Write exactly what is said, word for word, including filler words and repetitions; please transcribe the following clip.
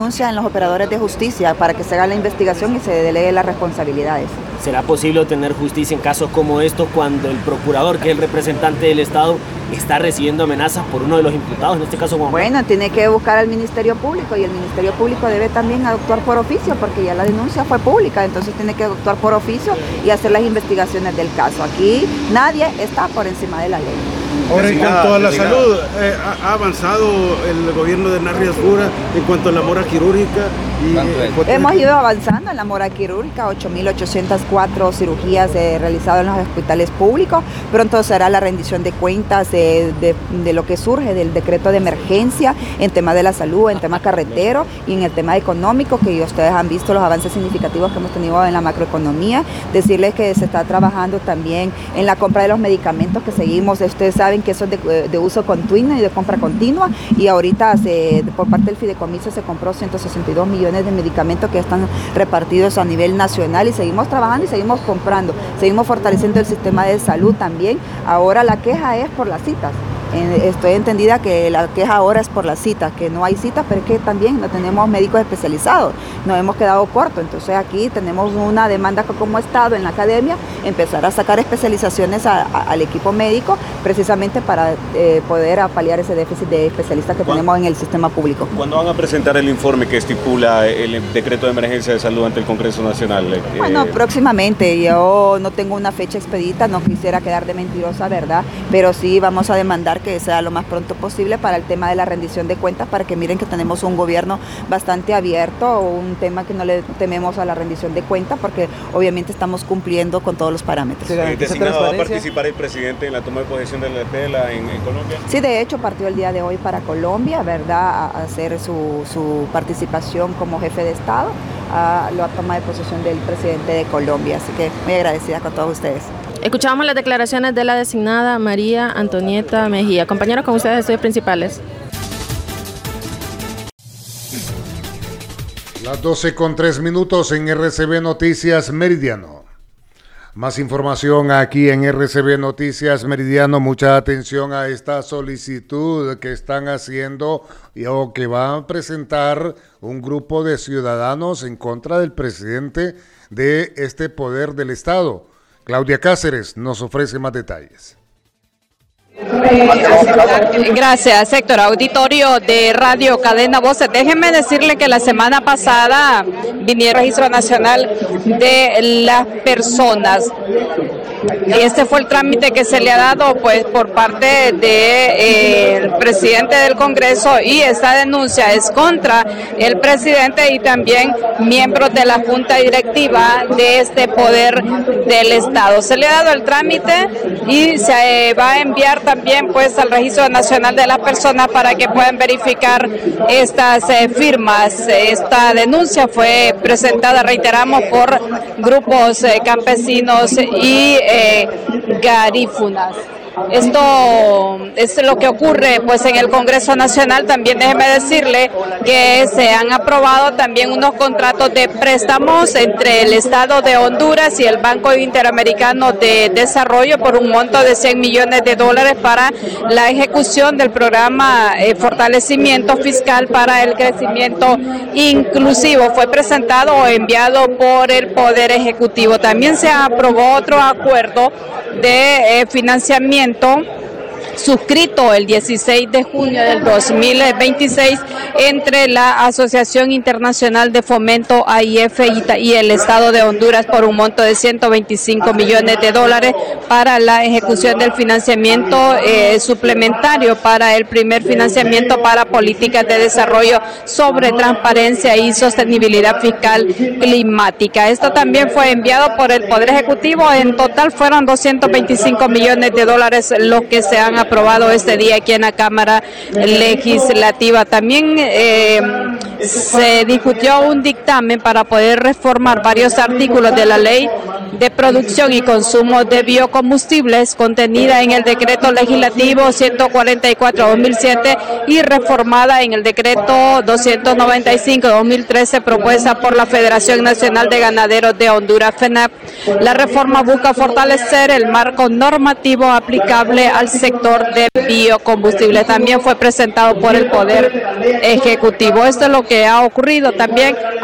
en los operadores de justicia para que se haga la investigación y se delegue las responsabilidades. ¿Será posible obtener justicia en casos como estos cuando el procurador, que es el representante del Estado, está recibiendo amenazas por uno de los imputados, en este caso Juan? Bueno, tiene que buscar al Ministerio Público y el Ministerio Público debe también actuar por oficio porque ya la denuncia fue pública, entonces tiene que actuar por oficio y hacer las investigaciones del caso. Aquí nadie está por encima de la ley. Ahora, en cuanto a la salud, eh, ha avanzado el gobierno de Narri Asfura en cuanto a la mora quirúrgica. Y, eh, Hemos ido avanzando en la mora quirúrgica, ocho mil ochocientas cuatro cirugías eh, realizadas en los hospitales públicos. Pronto será la rendición de cuentas de, de, de lo que surge del decreto de emergencia en tema de la salud, en tema carretero y en el tema económico, que ustedes han visto los avances significativos que hemos tenido en la macroeconomía. Decirles que se está trabajando también en la compra de los medicamentos que seguimos. Ustedes saben que eso es de, de uso continuo y de compra continua, y ahorita se, por parte del fideicomiso se compró ciento sesenta y dos millones de medicamentos que están repartidos a nivel nacional, y seguimos trabajando y seguimos comprando, seguimos fortaleciendo el sistema de salud también. Ahora la queja es por las citas. Estoy entendida que la queja ahora es por las citas, que no hay citas, pero es que también no tenemos médicos especializados, nos hemos quedado cortos. Entonces aquí tenemos una demanda como Estado en la academia, empezar a sacar especializaciones a, a, al equipo médico, precisamente para eh, poder paliar ese déficit de especialistas que tenemos en el sistema público. ¿Cuándo van a presentar el informe que estipula el decreto de emergencia de salud ante el Congreso Nacional? Bueno, eh... próximamente. Yo no tengo una fecha expedita, no quisiera quedar de mentirosa, ¿verdad? Pero sí vamos a demandar que sea lo más pronto posible para el tema de la rendición de cuentas, para que miren que tenemos un gobierno bastante abierto, un tema que no le tememos a la rendición de cuentas, porque obviamente estamos cumpliendo con todos los parámetros. Sí, ¿designado va a participar el presidente en la toma de posesión de la tela en, en Colombia? Sí, de hecho partió el día de hoy para Colombia, ¿verdad?, a hacer su, su participación como jefe de Estado a la toma de posesión del presidente de Colombia, así que muy agradecida con todos ustedes. Escuchamos las declaraciones de la designada María Antonieta Mejía. Compañeros, con ustedes estudios principales. Las doce con tres minutos en R C B Noticias Meridiano. Más información aquí en R C B Noticias Meridiano. Mucha atención a esta solicitud que están haciendo o que va a presentar un grupo de ciudadanos en contra del presidente de este poder del Estado. Claudia Cáceres nos ofrece más detalles. Gracias, Héctor. Auditorio de Radio Cadena Voces. Déjenme decirle que la semana pasada vinieron al Registro Nacional de las Personas. Este fue el trámite que se le ha dado pues por parte del de, eh, presidente del Congreso, y esta denuncia es contra el presidente y también miembros de la Junta Directiva de este poder del Estado. Se le ha dado el trámite y se eh, va a enviar también pues al Registro Nacional de las Personas para que puedan verificar estas eh, firmas. Esta denuncia fue presentada, reiteramos, por grupos eh, campesinos y eh, garífunas. Esto es lo que ocurre pues en el Congreso Nacional. También déjeme decirle que se han aprobado también unos contratos de préstamos entre el Estado de Honduras y el Banco Interamericano de Desarrollo por un monto de cien millones de dólares para la ejecución del programa eh, Fortalecimiento Fiscal para el Crecimiento Inclusivo. Fue presentado o enviado por el Poder Ejecutivo. También se aprobó otro acuerdo de eh, financiamiento suscrito el dieciséis de junio del dos mil veintiséis entre la Asociación Internacional de Fomento A I F y el Estado de Honduras por un monto de ciento veinticinco millones de dólares para la ejecución del financiamiento eh, suplementario para el primer financiamiento para políticas de desarrollo sobre transparencia y sostenibilidad fiscal climática. Esto también fue enviado por el Poder Ejecutivo. En total fueron doscientos veinticinco millones de dólares los que se han aprobado este día aquí en la Cámara Legislativa. También eh, se discutió un dictamen para poder reformar varios artículos de la Ley de Producción y Consumo de Biocombustibles contenida en el Decreto Legislativo ciento cuarenta y cuatro barra dos mil siete y reformada en el Decreto doscientos noventa y cinco barra dos mil trece propuesta por la Federación Nacional de Ganaderos de Honduras, FENAP. La reforma busca fortalecer el marco normativo aplicable al sector de biocombustible. También fue presentado por el Poder Ejecutivo. Esto es lo que ha ocurrido también